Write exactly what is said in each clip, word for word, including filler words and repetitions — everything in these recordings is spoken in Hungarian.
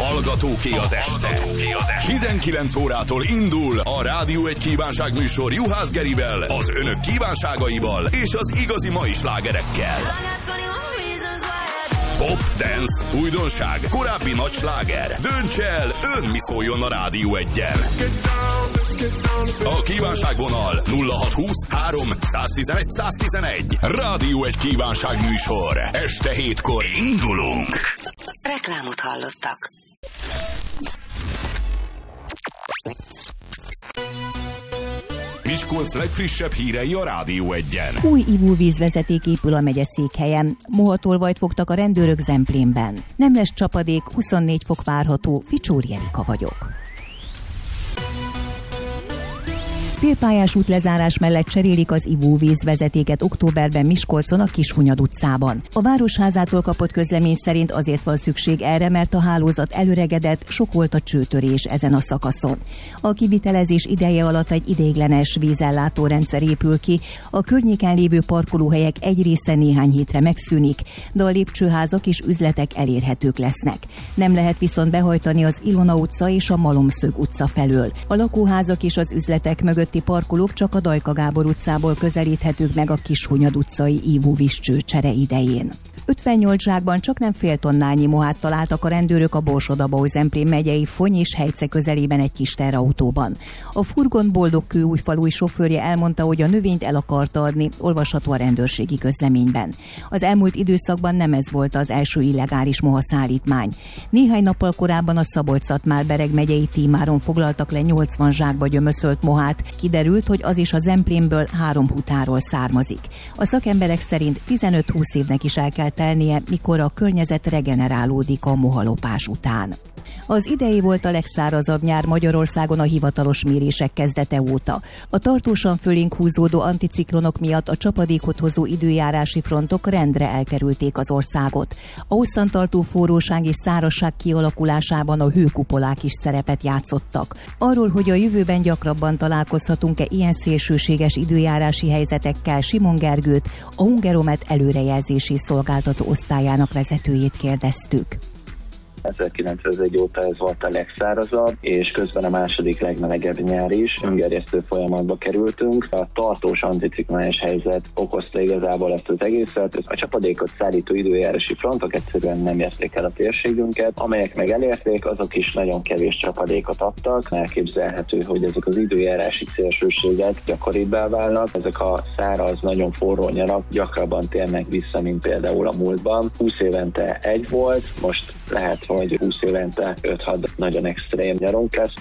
Hallgatóké az este. tizenkilenc órától indul a Rádió egy kívánság műsor Juhász Gerivel, az önök kívánságaival és az igazi mai slágerekkel. Pop, dance, újdonság, korábbi nagy sláger. Dönts el, ön mi szóljon a Rádió egyen. A kívánságvonal nulla hatszázhúsz három száztizenegy száztizenegy. Rádió egy kívánság műsor. Este hétkor indulunk. Reklámot hallottak. Miskolc legfrissebb hírei a Rádió egyen. Új ivóvízvezeték épül a megyeszékhelyen. Mohatolvajt fogtak a rendőrök Zemplénben. Nem lesz csapadék, huszonnégy fok várható. Ficsóri Erika vagyok. Félpályás útlezárás mellett cserélik az ivóvízvezetéket októberben Miskolcon a Kishunyad utcában. A Városházától kapott közlemény szerint azért van szükség erre, mert a hálózat előregedett, sok volt a csőtörés ezen a szakaszon. A kivitelezés ideje alatt egy ideiglenes vízellátórendszer épül ki, a környéken lévő parkolóhelyek egy része néhány hétre megszűnik, de a lépcsőházak és üzletek elérhetők lesznek. Nem lehet viszont behajtani az Ilona utca és a Malomszög utca felől. A lakóházak és az üzletek mögött parkolók csak a Dajka Gábor utcából közelíthetők meg a Kishunyad utcai ivóvízcső csere idején. ötvennyolc zsákban csak nem fél tonnányi mohát találtak a rendőrök a Borsod-Abaúj-Zemplén megyei Fony és Hegyce közelében egy kis terautóban. A furgon Boldogkőújfalui sofőrje elmondta, hogy a növényt el akarta adni, olvasható a rendőrségi közleményben. Az elmúlt időszakban nem ez volt az első illegális mohaszállítmány. Néhány nappal korábban a Szabolcs-Szatmár-Bereg megyei Tímáron foglaltak le nyolcvan zsákba gyömöszölt mohát. Kiderült, hogy az is a Zemplénből három hutáról származik. A szakemberek szerint tizenöt-húsz évnek is el kell telnie, mikor a környezet regenerálódik a mohalopás után. Az idei volt a legszárazabb nyár Magyarországon a hivatalos mérések kezdete óta. A tartósan fölénk húzódó anticiklonok miatt a csapadékot hozó időjárási frontok rendre elkerülték az országot. A hosszantartó forróság és szárazság kialakulásában a hőkupolák is szerepet játszottak. Arról, hogy a jövőben gyakrabban találkozhatunk-e ilyen szélsőséges időjárási helyzetekkel, Simon Gergőt, a Hungeromet előrejelzési szolgáltató osztályának vezetőjét kérdeztük. ezerkilencszázegy óta ez volt a legszárazabb, és közben a második legmelegebb nyár is. Öngerjesztő folyamatba kerültünk. A tartós anticiklonás helyzet okozta igazából ezt az egészet. A csapadékot szállító időjárási frontok egyszerűen nem érték el a térségünket. Amelyek meg elérték, azok is nagyon kevés csapadékot adtak. Elképzelhető, hogy ezek az időjárási szélsőségek gyakoribbá válnak. Ezek a száraz, nagyon forró nyarak gyakrabban térnek vissza, mint például a múltban. húsz évente egy volt, most lehet, hogy húsz évente öt-hat nagyon extrém nyarunk lesz.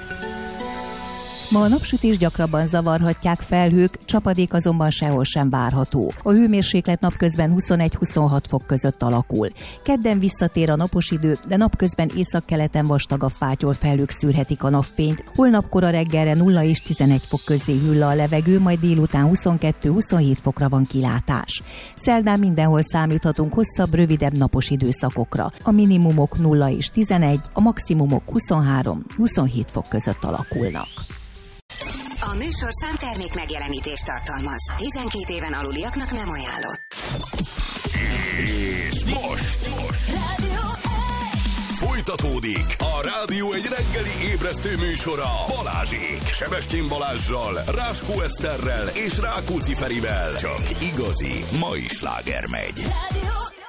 Ma a napsütés gyakrabban zavarhatják felhők, csapadék azonban sehol sem várható. A hőmérséklet napközben huszonegy-huszonhat fok között alakul. Kedden visszatér a napos idő, de napközben északkeleten vastagabb fátyol felhők szűrhetik a napfényt. Holnap kora reggelre nulla és tizenegy fok közé hűl a levegő, majd délután huszonkettő-huszonhét fokra van kilátás. Szerdán mindenhol számíthatunk hosszabb, rövidebb napos időszakokra. A minimumok nulla és tizenegy, a maximumok huszonhárom-huszonhét fok között alakulnak. A műsor számtermék megjelenítést tartalmaz. tizenkét éven aluliaknak nem ajánlott. És most, most. Rádió Folytatódik a Rádió egy reggeli ébresztő műsora Balázsék, Sebestyén Balázssal, Ráskó Eszterrel és Rákóczi Ferivel. Csak igazi mai sláger megy. Rádió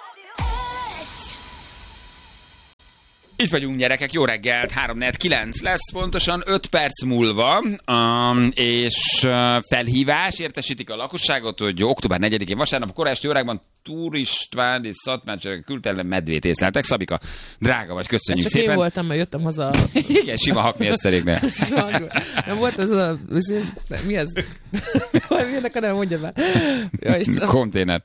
Itt vagyunk, gyerekek, jó reggelt, három negyven kilenc lesz, pontosan öt perc múlva, um, és uh, felhívás, értesítik a lakosságot, hogy október negyedikén vasárnap a kora esti órákban Turistván és Szatmár kültelen medvét észleltek. Szabika, drága vagy, köszönjük szépen. Csak én voltam, mert jöttem haza. Igen, sima hakmészteréknél. Nem volt ez a... Mi ez? Mi ennek a nem, mondja már. Konténer.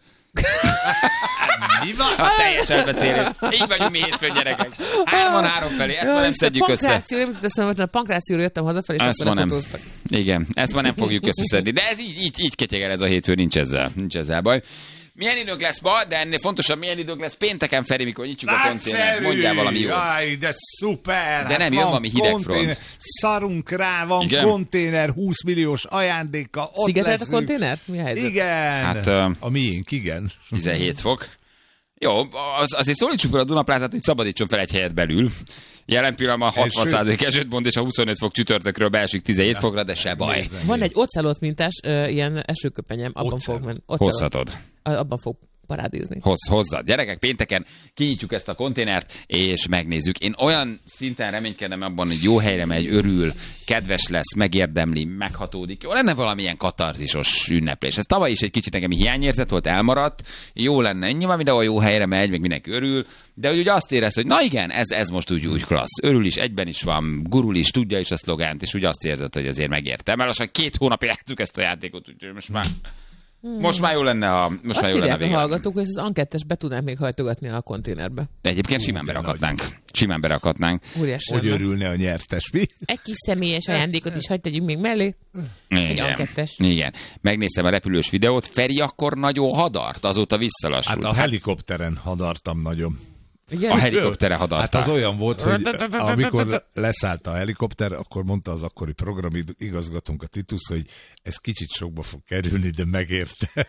Mi van? A teljes elbeszélés. Így vagyunk mi hétfőn, gyerekek. Hárman három felé, ezt ma nem szedjük össze. A pankrációra jöttem hazafelé, és ezt akkor nem fotóztak. Igen, ezt ma nem fogjuk összeszedni. De ez így, így, így ketyegel ez a hétfő, nincs ezzel, nincs ezzel baj. Milyen időnk lesz ma, de ennél fontosabb, milyen időnk lesz pénteken, Feri, mikor nyitjuk a konténert. Mondjál valami jót. Jaj, de szuper! De nem, jön valami hideg front. Szarunk rá, van igen? Konténer, húsz milliós ajándéka, ott szigetelt a konténer? Mi a helyzet? Igen, hát, uh, a miénk, igen. tizenhét fok. Jó, az, azért szólítsuk fel a Dunaplázát, hogy szabadítson fel egy helyet belül. Jelen pillanatban hatvan százalék esőt mond, és a huszonöt fok csütörtökről beesik tizenhét fokra, de se baj. Van egy ocelot mintás uh, ilyen esőköpenyem, abban fog menni. Hozhatod. Abban fog parádézni. Hozz, hozzad. Gyerekek, pénteken kinyitjuk ezt a konténert, és megnézzük. Én olyan szinten reménykedem abban, hogy jó helyre megy, örül, kedves lesz, megérdemli, meghatódik. Jó lenne valamilyen katarzisos ünneplés. Ez tavaly is egy kicsit nekem hiányérzet volt, elmaradt. Jó lenne, nyilván mindenhol jó helyre megy, meg mindenki örül, de hogy ugye azt érez, hogy na igen, ez, ez most úgy, úgy klassz. Örül is, egyben is van, gurul is, tudja is a szlogánt, és úgy azt érzed, hogy azért megérte. Mert lassan két hónapja játszuk ezt a játékot, úgyhogy most már... Most már jó lenne, ha most azt már jó lenne a hallgatók, hogy az ankettes be tudnánk még hajtogatni a konténerbe. De egyébként simán berakatnánk. Simán berakatnánk. Hogy örülne a nyertes, mi? Egy kis személyes ajándékot is hagyd tegyünk még mellé. Egy ankettes. Igen. Megnéztem a repülős videót. Feri akkor nagyon hadart, azóta visszalassult. Hát a helikopteren hadartam nagyon. Igen? A helikoptere hadartál. Hát az olyan volt, hogy amikor leszállt a helikopter, akkor mondta az akkori programigazgatónk, a Titus, hogy ez kicsit sokba fog kerülni, de megérte.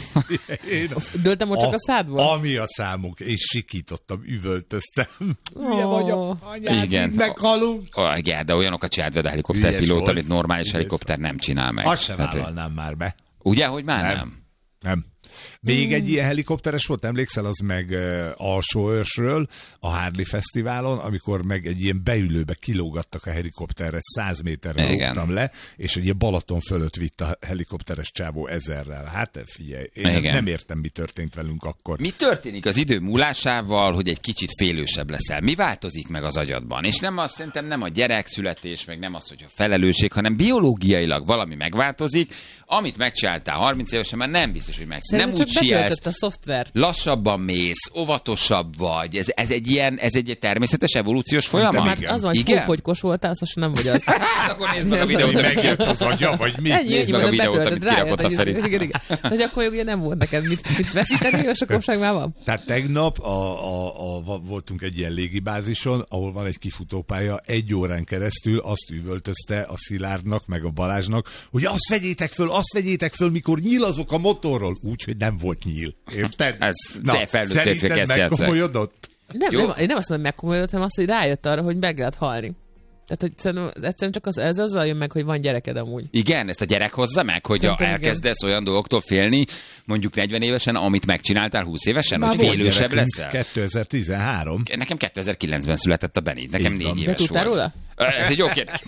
Én, Döltem most csak a szádból? Ami a számuk, és sikítottam, üvöltöztem. Milyen oh. vagyok, anyád, igen. meghalunk. Oh, igen, de olyanokat csinált vele a helikopterpilóta, amit normális Ügyes helikopter nem csinál meg. Azt se vállalnám már be. Ugye, hogy már nem? Nem. nem. Még egy ilyen helikopteres volt, emlékszel, az meg uh, Alsóörsről, a Harley Fesztiválon, amikor meg egy ilyen beülőbe kilógattak a helikopterre, száz méterre rúgtam le, és egy ilyen Balaton fölött vitt a helikopteres csávó ezerrel. Hát figyelj, én Igen. nem értem, mi történt velünk akkor. Mi történik az idő múlásával, hogy egy kicsit félősebb leszel? Mi változik meg az agyadban? És nem azt szerintem nem a gyerekszületés, meg nem az, hogy a felelősség, hanem biológiailag valami megváltozik, amit megcsináltál harminc évesen, már nem biztos, hogy meg. Nem úgy sielsz, a szoftvert. Lassabban mész, óvatosabb vagy. Ez, ez, egy ilyen, ez egy természetes evolúciós folyamat? Mert az van, hogy hófogykos voltál, az nem vagy az. Akkor nézd meg a videót, hogy megjött az agya, vagy mi? Ennyi, nézd meg a videót, amit kirakott a Feri. Igen, igen. Hogy akkor ugye nem volt neked mit, mit veszíteni, és akkorság már van. Tehát tegnap a, a, a, voltunk egy ilyen légibázison, ahol van egy kifutópálya, egy órán keresztül azt üvöltözte a Szilárdnak, meg a Balázsnak, hogy azt vegyétek föl, azt vegyétek föl, mikor nyílazok a motorról. Úgy, hogy nem volt nyíl. Érted? Ez felnőtt férfiak ezt játszák. Megkomolyodott? Nem, nem, én nem azt mondom, hogy megkomolyodott, hanem azt, hogy rájött arra, hogy meg lehet halni. Tehát, hogy szerintem egyszerűen csak az, ez azzal jön meg, hogy van gyereked amúgy. Igen, ezt a gyerek hozza meg, hogy a, elkezdesz olyan dolgoktól félni, mondjuk negyven évesen, amit megcsináltál húsz évesen, már hogy félősebb leszel. kétezer-tizenhárom Nekem kétezer-kilencben született a Benny, nekem négy éves volt. De tudtál róla? Ez egy jó kérdés.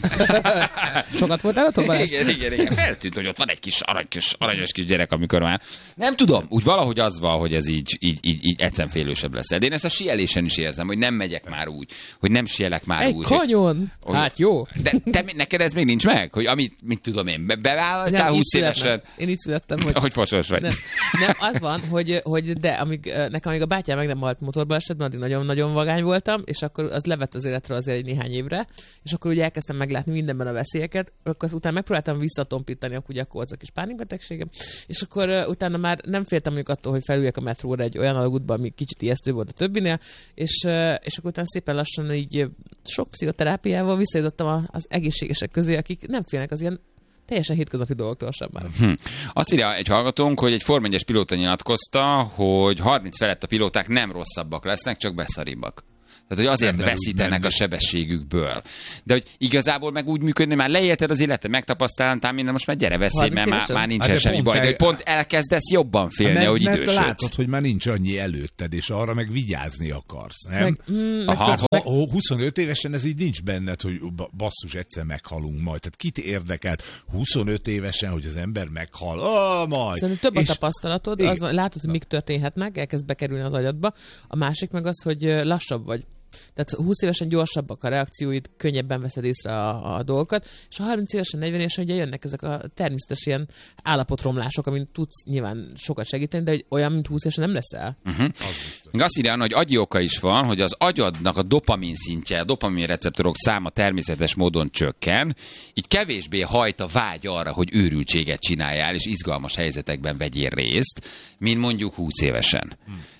Sokat voltál ott, Balázs? Igen, igen, igen. Feltűnt, hogy ott van egy kis aranyos, aranyos kis gyerek, amikor már... Nem tudom, úgy valahogy az van, hogy ez így, így, így, így egyszerűen félősebb lesz. De én ezt a síelésen is érzem, hogy nem megyek már úgy, hogy nem sielek már egy úgy. Egy kanyon! Hogy, hát jó. De te, neked ez még nincs meg? Hogy amit, mit tudom én, be, bevállaltál húsz évesen? Én így születtem, hogy... hogy fosos vagy. Nem, nem, az van, hogy, hogy de amíg, nekem amíg a bátyám meg nem halt motorba esetben, addig nagyon-nagyon vagány voltam, és akkor az levett az életről azért egy néhány évre, és akkor ugye elkezdtem meglátni mindenben a veszélyeket, akkor utána megpróbáltam visszatompítani, akkor ugye akkor az a kis pánikbetegségem, és akkor uh, utána már nem féltem mondjuk attól, hogy felüljek a metróra egy olyan alagútba, ami kicsit ijesztő volt a többinél, és, uh, és akkor utána szépen lassan így sok pszichoterápiával visszajutottam az egészségesek közé, akik nem félnek az ilyen teljesen hétköznapi dolgoktól sem már. Hm. Azt írja egy hallgatónk, hogy egy Form egyes pilóta nyilatkozta, hogy harminc felett a pilóták nem rosszabbak lesznek, csak beszaribbak. Tehát, hogy azért nem, veszítenek a sebességükből. De hogy igazából meg úgy működni, már leélted az életed, megtapasztaltál minden, most már gyere veszély, mert már, már nincsen hát semmi baj. El... De hogy pont elkezdesz jobban félni, mert, ahogy idősödsz. Mert látod, hogy már nincs annyi előtted, és arra meg vigyázni akarsz, nem? Meg, mm, Aha, meg, ha, huszonöt évesen ez így nincs benned, hogy basszus, egyszer meghalunk majd. Tehát kit érdekelt huszonöt évesen, hogy az ember meghal? Oh, majd. Szerintem több a tapasztalatod, az, látod, hogy mik történhetnek, elkezd bekerülni az agyadba. A másik meg az, hogy lassabb vagy. Tehát húsz évesen gyorsabbak a reakcióid, könnyebben veszed észre a, a dolgokat, és a harminc évesen, negyven évesen ugye jönnek ezek a természetes ilyen állapotromlások, amin tudsz nyilván sokat segíteni, de olyan, mint húsz évesen nem leszel. Uh-huh. Az azt írja, hogy agyi oka is van, hogy az agyadnak a dopamin szintje, a dopamin receptorok száma természetes módon csökken, így kevésbé hajt a vágy arra, hogy őrültséget csináljál, és izgalmas helyzetekben vegyél részt, mint mondjuk húsz évesen. Hmm.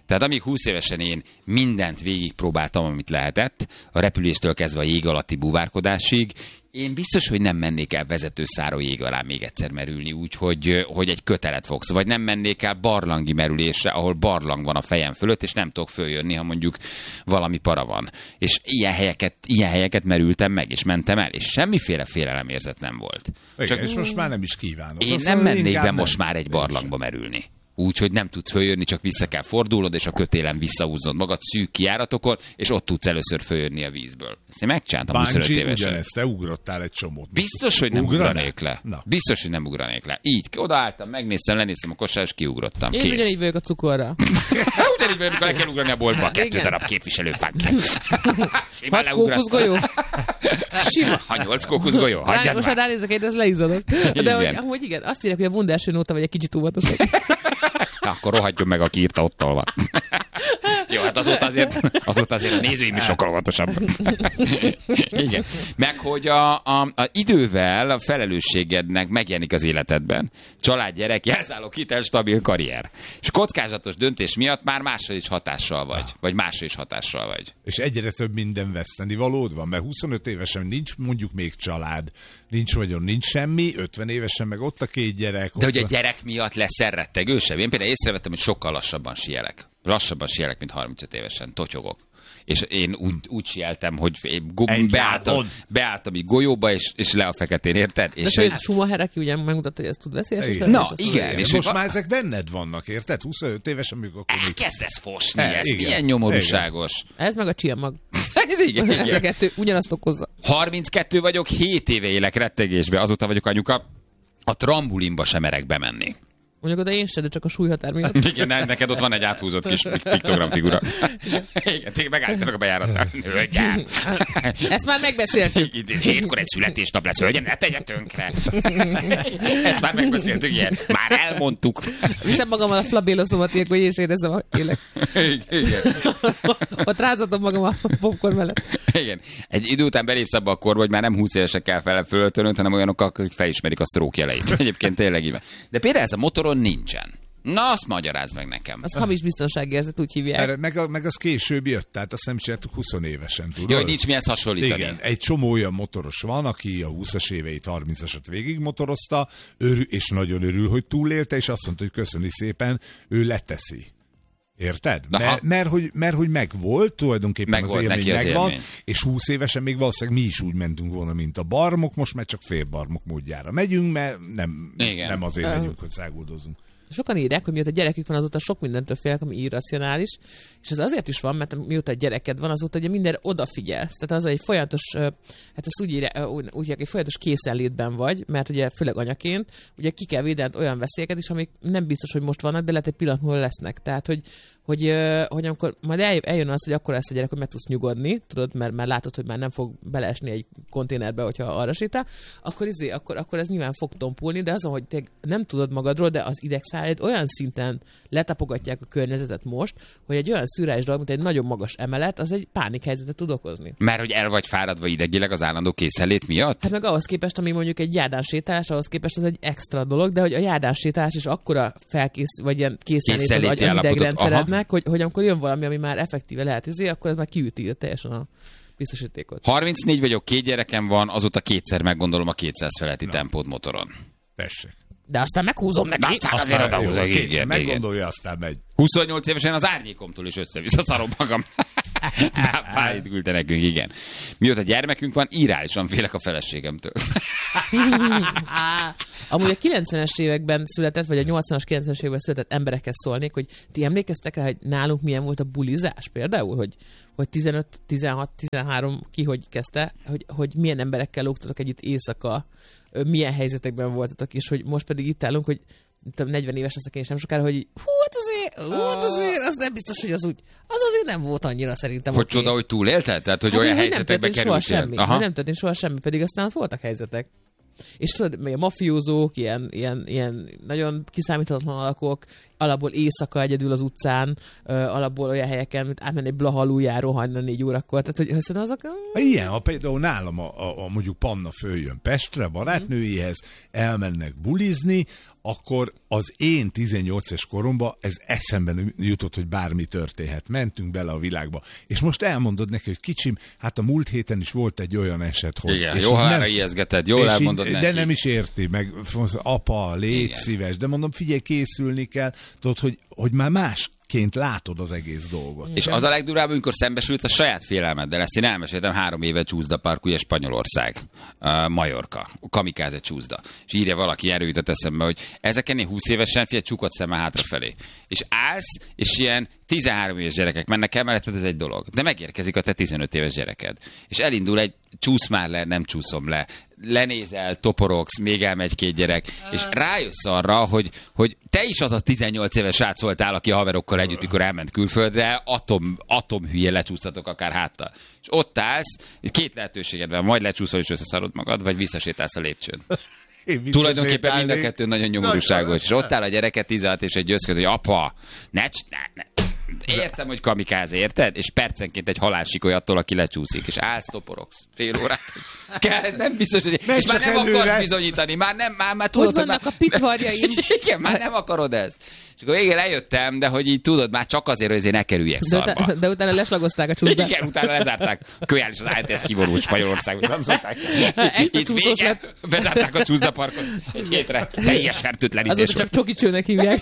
Tehát amíg húsz évesen én mindent végigpróbáltam, amit lehetett, a repüléstől kezdve a jég alatti búvárkodásig, én biztos, hogy nem mennék el vezetőszáró jég alá még egyszer merülni úgy, hogy, hogy egy kötelet fogsz. Vagy nem mennék el barlangi merülésre, ahol barlang van a fejem fölött, és nem tudok följönni, ha mondjuk valami para van. És ilyen helyeket, ilyen helyeket merültem meg, és mentem el, és semmiféle félelemérzet nem volt. Igen, Csak és most már nem is kívánok. én Azt nem mennék be nem. most már egy barlangba merülni. Úgyhogy nem tudsz följönni, csak vissza kell fordulnod, és a kötélen visszahúznod magad szűk kijáratokon, és ott tudsz először följönni a vízből. Ezt én megcsináltam huszonöt évesen. Ugyanezt, te ugrottál egy csomót. Biztos, hogy nem Ugraná? ugranék le. Na. Biztos, hogy nem ugranék le. Így, odaálltam, megnéztem, lenéztem a kosár, és kiugrottam. Én Kész. ugyanígy vagyok a cukorra. Ugyanígy vagyok, amikor le kell ugrani a boltba. Kettő Igen. darab képviselőfák kell. Simán Hat kókuszgolyó? Sima. Ha nyolc kókuszgolyó? Rá, Hagyjad most már. már ránézek, én ez leizadok. De Igen. hogy, amúgy igen, azt írják, hogy a Wunderschön óta vagy egy kicsit óvatosabb. Akkor rohadjon meg, aki írta, ott van. Jó, hát azóta azért, azóta azért a nézőim is sokkal óvatosabb. Igen. Meg, hogy a, a, a idővel a felelősségednek megjelenik az életedben. Család, gyerek, jelzálók, hitel, stabil karrier. És kockázatos döntés miatt már másra is hatással vagy. Vagy másra is hatással vagy. És egyre több minden veszteni valód van, mert huszonöt évesen nincs mondjuk még család, nincs vagyon, nincs semmi, ötven évesen meg ott a két gyerek. De hogy a van... gyerek miatt lesz elrettegősebb. Én például észrevettem, hogy sokkal lassabban sielek. Lassabban sielek, mint harmincöt évesen. Totyogok. És én úgy, úgy sieltem, hogy én go- beálltam, beálltam így golyóba, és, és le a feketén, érted? De És hogy hogy... Schumacher, aki ugye megmutatta, hogy ez tud veszélyes. Igen. és Na, és azt igen, mondja, és Most hogy- már ezek benned vannak, érted? huszonöt évesen, amikor akkor még... Elkezdesz fosni, E, ez igen. milyen nyomorúságos. Ez meg a csiamag. Igen, igen. Ezeket ugyanazt okozza. harminckettő vagyok, hét éve élek rettegésbe, azóta vagyok anyuka, a trambulinba sem merek bemenni. Mondjuk oda én sem, de csak a súlyhatár miatt. Igen, ne- neked ott van egy áthúzott kis piktogramfigura. Igen, tényleg megállítanak a bejáratnál. Hölgyem! Ezt már megbeszéltük. Hétkor egy születésnap lesz, hölgyem, ne tegye tönkre. Ezt már megbeszéltük, ilyen. Már elmondtuk. Viszem magammal a flabéloszomat, ilyenkor, hogy én is érezzem a élek. Igen. Ott rázatom magam a popcorn mellett. Igen. Egy idő után belépsz abba a korba, hogy már nem húsz évesekkel fel föltönöd, hanem olyanok, akik felismerik a stroke jeleit. Egyébként tényleg így van. De például ez a motoron nincsen. Na, azt magyarázd meg nekem. Az hamis biztonsági érzet, úgy hívják. Erre, meg, a, meg az később jött, tehát azt nem csináltuk húsz évesen, tudod? Jó, hogy nincs mihez hasonlítani. Igen, egy csomó olyan motoros van, aki a húszas éveit, harmincasat végig motorozta, örül, és nagyon örül, hogy túlélte, és azt mondta, hogy köszöni szépen, ő leteszi. Érted? Mert, mert, hogy, mert hogy megvolt, tulajdonképpen Meg az volt élmény neki az megvan, élmény. és húsz évesen még valószínűleg mi is úgy mentünk volna, mint a barmok, most már csak félbarmok módjára megyünk, mert nem, nem azért Uh. megyünk, hogy száguldozunk. Sokan írják, hogy mióta gyerekük van, azóta sok mindentől félek, ami irracionális, és ez azért is van, mert mióta gyereked van, azóta ugye minden odafigyelsz. Tehát az egy folyamatos, hát ezt úgy írják, úgy, úgy írják, egy folyamatos készenlétben vagy, mert ugye főleg anyaként, ugye ki kell védened olyan veszélyeket is, amik nem biztos, hogy most vannak, de lehet egy pillanat múlva lesznek. Tehát, hogy hogy, hogy amikor majd eljön az, hogy akkor lesz a gyerek, hogy meg tudsz nyugodni, tudod, mert már látod, hogy már nem fog beleesni egy konténerbe, hogyha arra sétál, akkor, izé, akkor, akkor ez nyilván fog tompulni, de azon, hogy te nem tudod magadról, de az idegszálaid olyan szinten letapogatják a környezetet most, hogy egy olyan szürreális dolog, mint egy nagyon magas emelet, az egy pánikhelyzetet tud okozni. Mert hogy el vagy fáradva idegileg az állandó készenlét miatt? Hát meg ahhoz képest, ami mondjuk egy járdán sétálás, ahhoz képest az egy extra dolog, de hogy a járdán sétálás is akkora felkész, vagy ilyen készenlét az, agy, az idegrendszerednek, hogy, hogy amikor jön valami, ami már effektíve lehet izé, akkor ez már kiüti teljesen a biztosítékot. harmincnégy vagyok, két gyerekem van, azóta kétszer meggondolom a kétszáz feletti no. tempót motoron. Tessék. De aztán meghúzom neki. De aztán azért odahúzom. Kétszer meggondolja, aztán megy. huszonnyolc évesen az árnyékomtól is össze-vissza szarom magam. Pályit küldte nekünk, igen. Mióta gyermekünk van, irálisan félek a feleségemtől. Amúgy a kilencvenes években született, vagy a nyolcvanas, kilencvenes években született emberekhez szólnék, hogy ti emlékeztek rá, hogy nálunk milyen volt a bulizás például, hogy, hogy tizenöt, tizenhat, tizenhárom ki hogy kezdte, hogy, hogy milyen emberekkel lógtatok együtt éjszaka, milyen helyzetekben voltatok, és hogy most pedig itt állunk, hogy negyven éves leszek én sem sokára, hogy hú, hát azért, hú, hát azért, az nem biztos, hogy az úgy, az azért nem volt annyira szerintem. Hogy okay. Csoda, hogy túlélted? Tehát, hogy hát olyan helyzetekbe kerültél? Semmi, nem történt soha semmi, pedig aztán voltak helyzetek. És tudod, a mafiózók, ilyen, ilyen, ilyen nagyon kiszámíthatatlan alakok, alapból éjszaka egyedül az utcán, alapból olyan helyeken, mint átmenni egy Blaha aluljáról hajnal négy órakor. Tehát, hogy szerintem azok... Ilyen, ha például nálam a, a, a mondjuk Panna följön Pestre, barátnőihez, elmennek bulizni, akkor az én tizennyolc éves koromban ez eszembe jutott, hogy bármi történhet. Mentünk bele a világba. És most elmondod neki, hogy kicsim, hát a múlt héten is volt egy olyan eset, hogy... Igen, jó halára ijeszgeted, jól elmondod így, neki. De nem is érti, meg apa, légy Igen. szíves, de mondom, figyelj, készülni kell, tudod, hogy, hogy már más ként látod az egész dolgot. És az a legdurább, amikor szembesült a saját félelmeddel. Ezt én elmeséltem három éve csúszdapark, ugye Spanyolország, uh, Majorka, kamikáze csúszda. És írja valaki, erről jutott eszembe, hogy ezeken én húsz évesen figyelj, csukott szemmel hátrafelé. És állsz, és ilyen tizenhárom éves gyerekek mennek el, melletted ez egy dolog. De megérkezik a te tizenöt éves gyereked. És elindul egy csúsz már le, nem csúszom le. Lenézel, toporogsz, még elmegy két gyerek, és rájössz arra, hogy, hogy te is az a tizennyolc éves srác voltál, aki a haverokkal együtt, mikor elment külföldre, atom, atom hülye lecsúsztatok akár háttal. És ott állsz, két lehetőséged van, majd lecsúszol és összeszarod magad, vagy visszasétálsz a lépcsőn. Tulajdonképpen mind a kettő nagyon nyomorúságos. És ott áll a gyereket tizenhat és egy győzköd, hogy apa, ne, ne, ne. Értem, hogy kamikáze, érted? És percenként egy halálsikoly attól, aki lecsúszik, és állsz, toporogsz fél órát. Kell, nem biztos, hogy... És már nem előre. Akarsz bizonyítani, már nem, már, már tudod, hogy vannak már... a pitvarjaim. Igen, már nem akarod ezt. És akkor végén eljöttem, de hogy így tudod, már csak azért, hogy azért ne kerüljek de szarba. Utána, de utána leslagozták a csúszdát. Igen, utána lezárták. Kölyál is az á té es kivonult Spanyolországban. Nem szólták. Itt vége, bezárták a csúszdaparkot. Egy hétre teljes fertőtlenítés. Azóta csak csokicsőnek hívják.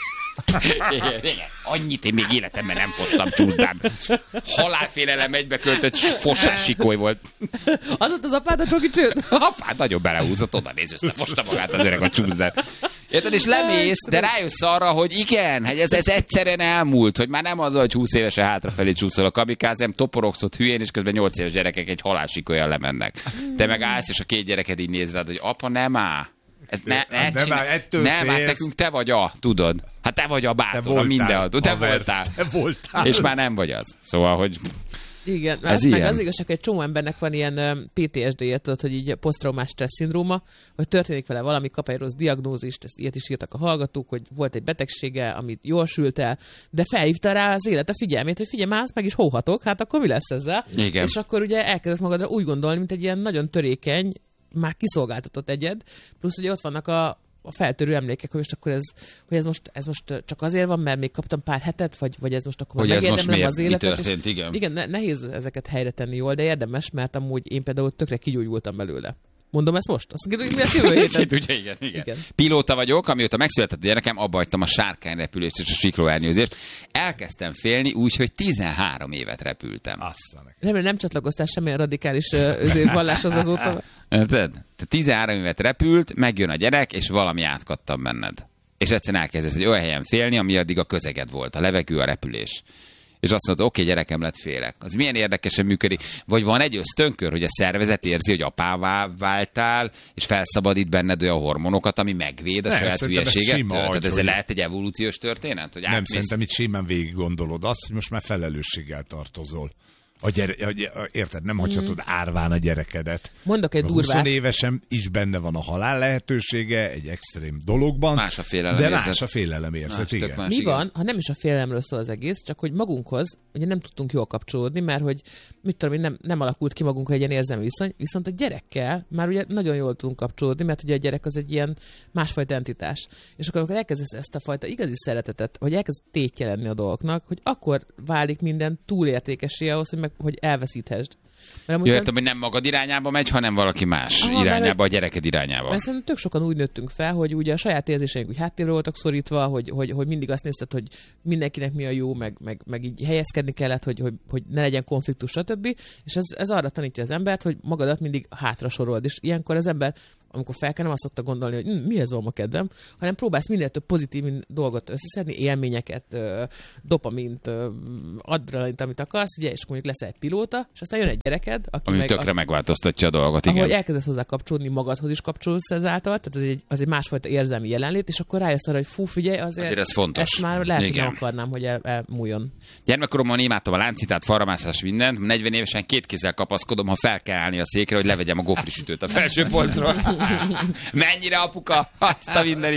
Igen, igen. Annyit én még életemben nem fostam csúszdán. Halálfélelem egybeköltött fosássikoly volt. Az ott az apád a csokicsőt? Apád nagyon belehúzott, oda néz, összefosta magát az öreg a csúszdán. Érted, és lemész, de rájössz arra, hogy igen, ez, ez egyszerűen elmúlt, hogy már nem az, hogy húsz évesen hátrafelé csúszol a kamikázem, toporogsz ott hülyén, és közben nyolc éves gyerekek egy halálsikolyan lemennek. Te meg állsz, és a két gyereked így néz rád, hogy apa, nem áll. Ez ne, ne, nem, már nem, hát nekünk te vagy a, tudod. Hát te vagy a bátor, a mindenható. Te voltál. Te voltál. És már nem vagy az. Szóval, hogy... Igen, ez meg az igazság, hogy egy csomó embernek van ilyen pé té es dé-je, tudod, hogy így posztraumás stressz szindróma, hogy történik vele valami, kap egy rossz diagnózist, ezt ilyet is írtak a hallgatók, hogy volt egy betegsége, amit jól sült el, de felhívta rá az élete figyelmét, hogy figyelj, már azt meg is hóhatok, hát akkor mi lesz ezzel? Igen. És akkor ugye elkezdesz magadra úgy gondolni, mint egy ilyen nagyon törékeny, már kiszolgáltatott egyed, plusz ugye ott vannak a a feltörő emlékek, hogy most akkor ez, hogy ez most, ez most csak azért van, mert még kaptam pár hetet, vagy, vagy ez most akkor hogy megérdemlem az életet. Mi történt, igen. Igen, ne, nehéz ezeket helyre tenni jól, de érdemes, mert amúgy én például tökre kigyógyultam belőle. Mondom ezt most? Azt mondjuk, hogy mi lesz jövő héten? Ugye, igen, igen. igen. Pilóta vagyok, amióta megszületett a gyerekem, abba hagytam a sárkányrepülést és a siklóernyőzést. Elkezdtem félni úgy, hogy tizenhárom évet repültem. Aztán. Remélem nem csatlakoztál semmilyen radikális valláshoz azóta. Te tizenhárom évet repült, megjön a gyerek, és valami átkattam benned. És egyszerűen elkezdesz egy olyan helyen félni, ami addig a közeged volt, a levegő, a repülés. És azt mondod, oké, okay, gyerekem, lett félek. Az milyen érdekesen működik. Vagy van egy ösztönkör, hogy a szervezet érzi, hogy apává váltál, és felszabadít benned olyan hormonokat, ami megvéd a ne, saját hülyeségettől. Tehát ez hogy... lehet egy evolúciós történet? Hogy nem, átmész... szerintem itt simán végig gondolod azt, hogy most már felelősséggel tartozol. A gyere, a, érted, nem hagyhatod mm. árván a gyerekedet. Mondok egy durvát. húsz évesen is benne van a halál lehetősége egy extrém dologban. Más a félelem de érzet. más a félelem érzet, igen. Más, Mi igen. van, ha nem is a félelemről szól az egész, csak hogy magunkhoz ugye nem tudtunk jól kapcsolódni, mert hogy mit tudom én, nem, nem alakult ki magunkhoz egy ilyen érzelmi viszony, viszont a gyerekkel már ugye nagyon jól tudunk kapcsolódni, mert ugye a gyerek az egy ilyen másfajta entitás. És akkor, amikor elkezdesz ezt a fajta igazi szeretetet, hogy elkezd tétje lenni a dolgoknak, hogy akkor válik minden túlértékessé ahhoz, hogy meg hogy elveszíthesd. Jó, értem, hogy nem magad irányába megy, hanem valaki más Aha, irányába, mert, a gyereked irányába. Mert szerintem tök sokan úgy nőttünk fel, hogy ugye a saját érzéseink úgy háttérre voltak szorítva, hogy, hogy, hogy mindig azt nézted, hogy mindenkinek mi a jó, meg, meg, meg így helyezkedni kellett, hogy, hogy, hogy ne legyen konfliktus, stb. És ez, ez arra tanítja az embert, hogy magadat mindig hátra sorold. És ilyenkor az ember, amikor fel kell, nem azt szokta gondolni, hogy hm, mihez van ma kedvem, hanem próbálsz minél több pozitív dolgot összeszedni, élményeket, dopamint, adrenalint, amit akarsz, ugye, és mondjuk lesz egy pilóta, és aztán jön egy gyereked, aki ami meg tökre a, megváltoztatja a dolgot, igen. Ahogy elkezdesz hozzá kapcsolódni, magadhoz is kapcsolsz ezáltal, tehát az egy, az egy másfajta érzelmi jelenlét, és akkor rájössz arra, hogy fú, figyelj, azért, azért ez fontos. Ezt már lehet, igen. hogy nem akarnám, hogy el, elmúljon. Gyermekkoromban imádtam a láncitát, faramászás, mindent. negyven évesen két kézzel kapaszkodom, ha fel kell állni a székre, hogy levegyem a gofrisütőt a felső polcról. Mennyire apuka, azt a mindenit.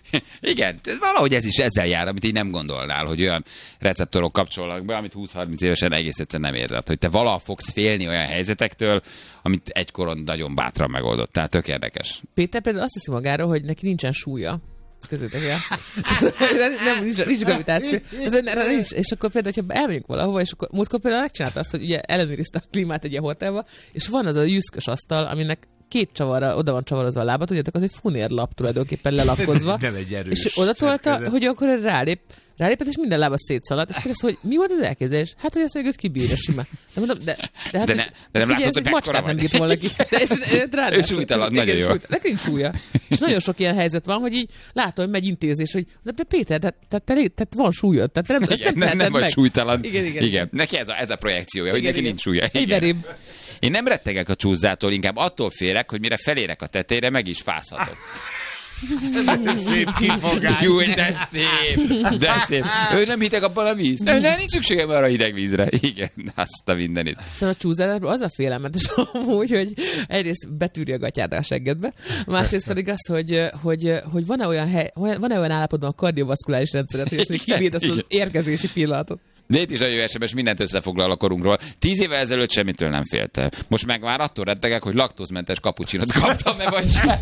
Igen, valahogy ez is ezzel jár, amit így nem gondolnál, hogy olyan receptorok kapcsolnak be, amit húsz-harminc évesen egész egyszerűen nem érzed. Hogy te valaha fogsz félni olyan helyzetektől, amit egykoron nagyon bátran megoldott. Tehát tök érdekes. Péter például azt hiszi magáról, hogy neki nincsen súlya. Közöttek el. Nem, nincs, nincs gravitáció. Nincs. És akkor például, hogyha elmegyünk valahova, és akkor múltkor például megcsinálta azt, hogy ugye ellenőrizte a klímát egy ilyen hotelba, és van az a jüszkös asztal, aminek két csavarra, oda van csavarozva a lába, tudjátok, az egy funérlap tulajdonképpen lelapozva. Nem egy erős. És oda tolta, hogy akkor rálép, rálépett, és minden lába szétszaladt, és kérdezte, hogy mi volt az elképzelés? Hát, hogy ezt még őt kibírja simán. De mondom, de, de, hát, de, ne, de nem látod, hogy mekkora nem bírt volna ki. Ő súlytalan, nagyon jó. Neki nincs súlya. És nagyon sok ilyen helyzet van, hogy így látom, hogy megy intézés, hogy de Péter, tehát, tehát, tehát van súlyod. Tehát nem, igen, nem, nem, nem vagy súlytalan. Igen, igen, igen. Neki ez a, ez a projekciója, hogy igen, neki igen. nincs súlya. Igen. Én nem rettegek a csúszától, inkább attól félek, hogy mire felérek a tetejére, meg is fázhatok. Szép kifogás. Jó, de szép, de szép. Ő nem hideg abban a víz. De, de nincs szükségem arra hideg vízre. Igen, azt a mindenit. Szóval a csúszásról az a félelmetes amúgy, hogy egyrészt betűri a gatyád a seggedbe, másrészt pedig az, hogy, hogy, hogy van-e olyan, hely, van-e olyan állapotban a kardiovaszkuláris rendszeret, hogy ezt még kibírd azt az érkezési pillanatot. De itt is nagyon es em es mindent összefoglal a korunkról. Tíz évvel ezelőtt semmitől nem félte. Most meg már attól rettegek, hogy laktózmentes kapucsinot kaptam-e vagy sem.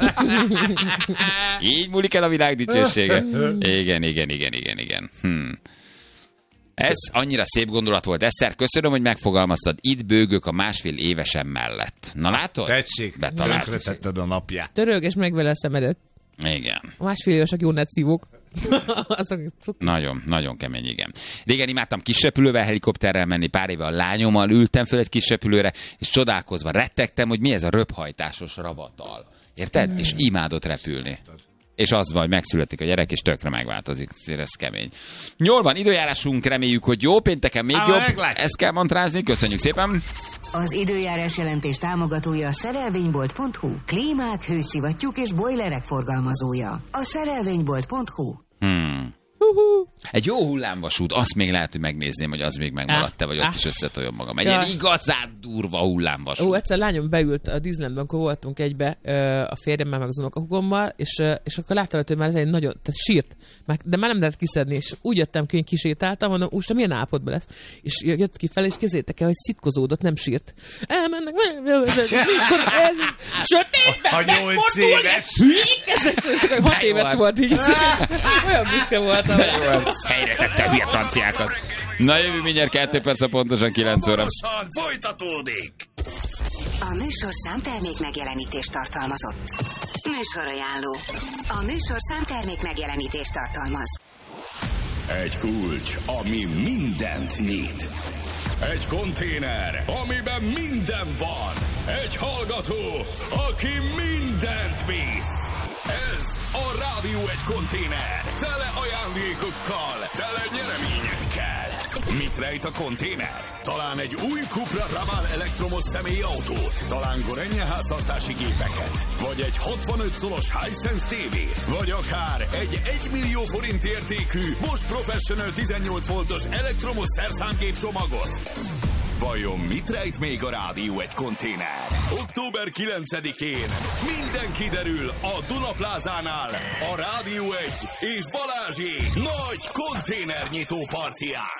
Így múlik el a világ dicsősége. Igen, igen, igen, igen, igen. Hm. Ez annyira szép gondolat volt, Eszter. Köszönöm, hogy megfogalmaztad. Itt bőgök a másfél évesen mellett. Na látod? Tetszik, tönkretetted a napját. Törög és meg vele a szemedet. Igen. A másfél évesek jó netszívók. Nagyon, nagyon kemény, igen. Régen imádtam kisrepülővel, helikopterrel menni, pár éve a lányommal ültem föl egy kisrepülőre, és csodálkozva rettegtem, hogy mi ez a röphajtásos ravatal. Érted? Mm. És imádott repülni. És az vagy, megszületik a gyerek, és tökre megváltozik. Ez kemény. Jól van, időjárásunk, reméljük, hogy jó, pénteken még Á, jobb. Meglátjuk. Ezt kell mantrázni, köszönjük szépen. Az időjárás jelentés támogatója a szerelvénybolt pont hu. Klímák, hőszivattyúk és bojlerek forgalmazója. A szerelvénybolt pont hu. Hmm. Uh-huh. Egy jó hullámvasút, azt még lehet, hogy megnézném, hogy az még megmaradt-e, vagy ott ah. is összetoljom magam. Egy ja. ilyen igazán durva hullámvasút. Ó, egyszer lányom beült a Disneylandben, akkor voltunk egybe a férjemmel, meg az unokahúgommal, és, és akkor láttam, hogy már ez egy nagyon, tehát sírt, de már nem lehet kiszedni, és úgy jöttem ki, hogy kisétáltam, mondom, úristen, milyen állapotban lesz? És jött ki fel, és képzeljétek el, hogy szitkozódott, nem sírt. Elmennek, ez sötétben megfordulnak, és hat éves volt így, olyan büszke voltam. Helyre tette a hülye franciákat. Na, jövő mindjárt kettő perc, pontosan kilenc óra. Folytatódik! A műsor számtermék megjelenítést tartalmazott. Műsorajánló. A műsor számtermék megjelenítést tartalmaz. Egy kulcs, ami mindent nyit. Egy konténer, amiben minden van. Egy hallgató, aki mindent visz. Ez a Rádió egy konténer. Tele ajándékokkal, tele nyereményekkel. Mit rejt a konténer? Talán egy új Cupra Raval elektromos személyautót, talán Gorenje háztartási gépeket, vagy egy hatvanöt szolos Hisense tévét, vagy akár egy egymillió forint értékű Bosch Professional tizennyolc voltos elektromos szerszámgép csomagot. Vajon mit rejt még a Rádió egy konténer? október kilencedikén minden kiderül a Dunaplázánál a Rádió egy és Balázsék nagy konténernyitó partiján.